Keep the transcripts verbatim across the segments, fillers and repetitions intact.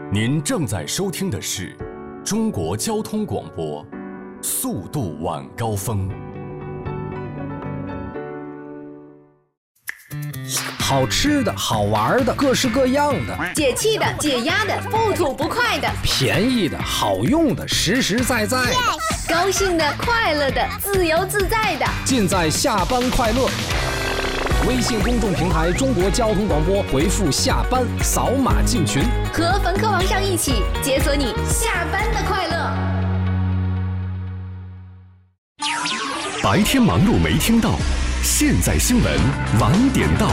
您正在收听的是中国交通广播，速度晚高峰。 好吃的好玩的各式各样的， 解气的解压的不吐不快的， 便宜的好用的实实在在的， yes! 高兴的快乐的自由自在的， 尽在下班快乐。微信公众平台中国交通广播，回复下班扫码进群， 和冯科王上一起解锁你下班的快乐。 白天忙碌没听到，现在新闻晚点到。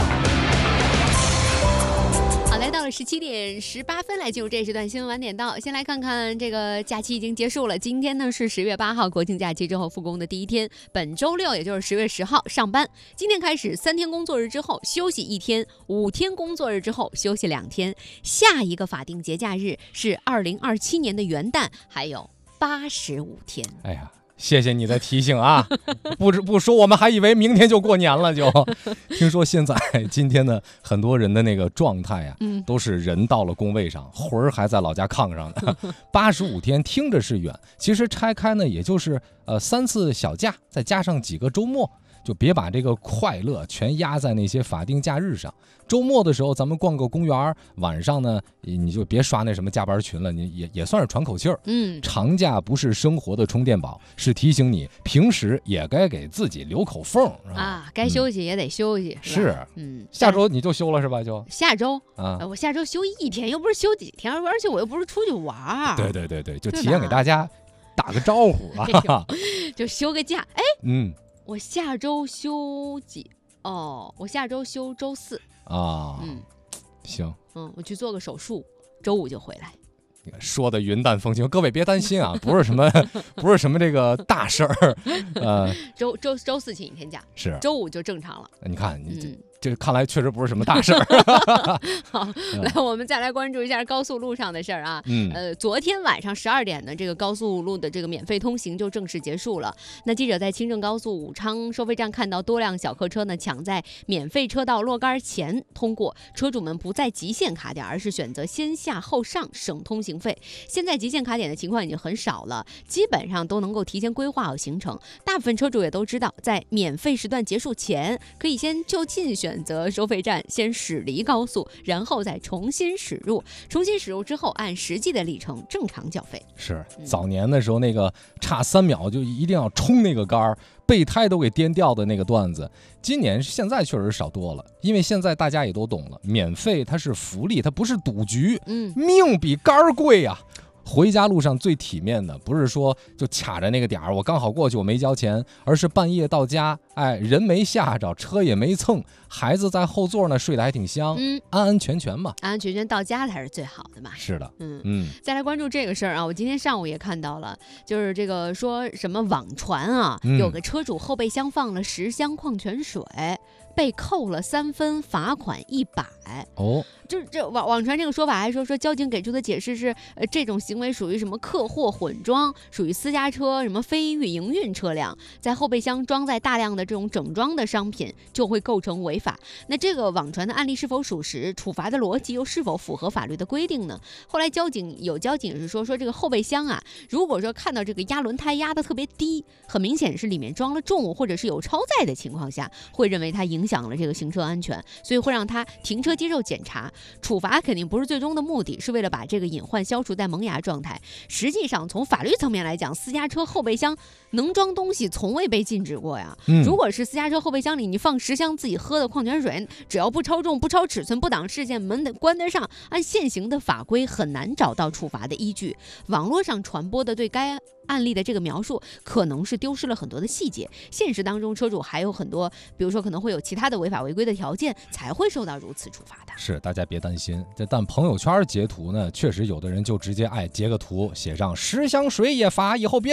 好，来到了十七点十八分，来进入这时段新闻晚点到。先来看看这个假期已经结束了，今天呢是十月八号，国庆假期之后复工的第一天，本周六也就是十月十号上班。今天开始三天工作日之后休息一天，五天工作日之后休息两天。下一个法定节假日是二零二七年的元旦，还有八十五天。 哎呀。谢谢你的提醒啊，不不说我们还以为明天就过年了就。听说现在今天呢，很多人的那个状态啊，嗯、都是人到了工位上，魂儿还在老家炕上呢。八十五天听着是远，其实拆开呢，也就是呃三次小假，再加上几个周末。就别把这个快乐全压在那些法定假日上。周末的时候咱们逛个公园，晚上呢你就别刷那什么加班群了，你也也算是喘口气儿。嗯，长假不是生活的充电宝，是提醒你平时也该给自己留口缝啊，该休息也得休息。嗯、 是，嗯，下周你就休了是吧？就下周啊、呃，我下周休一天，又不是休几天，而且我又不是出去玩。 对对对对，就提前给大家打个招呼啊， 就休个假。哎， 嗯。 我下周休几？哦，我下周休周四啊。嗯，行。 嗯，我去做个手术，周五就回来。 说的云淡风轻，各位别担心啊，不是什么，不是什么这个大事儿。呃， 周周周四请一天假， 是周五就正常了。 你看，你这。嗯这看来确实不是什么大事儿。 好，来我们再来关注一下高速路上的事儿啊。嗯，呃，昨天晚上十二点呢，这个高速路的这个免费通行就正式结束了。那记者在清郑高速武昌收费站看到多辆小客车呢抢在免费车道落杆前通过，车主们不再极限卡点，而是选择先下后上省通行费。现在极限卡点的情况已经很少了，基本上都能够提前规划好行程。大部分车主也都知道，在免费时段结束前，可以先就近选。选择收费站先驶离高速，然后再重新驶入。重新驶入之后，按实际的里程正常缴费。 是早年的时候，那个差三秒就一定要冲那个杆，备胎都给颠掉的那个段子。今年现在确实少多了，因为现在大家也都懂了，免费它是福利，它不是赌局。嗯，命比杆贵呀、啊。回家路上最体面的不是说就卡着那个点儿，我刚好过去我没交钱，而是半夜到家，哎，人没吓着，车也没蹭，孩子在后座呢，睡得还挺香，嗯，安安全全嘛， 安安全全到家才是最好的嘛。 是的， 嗯嗯。再来关注这个事儿啊，我今天上午也看到了，就是这个说什么网传啊，嗯、有个车主后备箱放了十箱矿泉水，被扣了三分，罚款一百。哦。就这网网传这个说法，还说说交警给出的解释是，呃，这种行为属于什么客货混装，属于私家车什么非运营运车辆，在后备箱装载大量的这种整装的商品，就会构成违法。那这个网传的案例是否属实，处罚的逻辑又是否符合法律的规定呢？后来交警有交警是说说这个后备箱啊，如果说看到这个压轮胎压得特别低，很明显是里面装了重物或者是有超载的情况下，会认为它影响了这个行车安全，所以会让它停车接受检查。处罚肯定不是最终的目的，是为了把这个隐患消除在萌芽状态。实际上从法律层面来讲，私家车后备箱能装东西从未被禁止过呀、嗯、如果是私家车后备箱里你放十箱自己喝的矿泉水，只要不超重不超尺寸不挡视线门得关得上，按现行的法规很难找到处罚的依据。网络上传播的对该案例的这个描述可能是丢失了很多的细节，现实当中车主还有很多，比如说可能会有其他的违法违规的条件，才会受到如此处罚的。 是，大家别担心。但朋友圈截图呢，确实有的人就直接爱截个图，写上十箱水也罚，以后别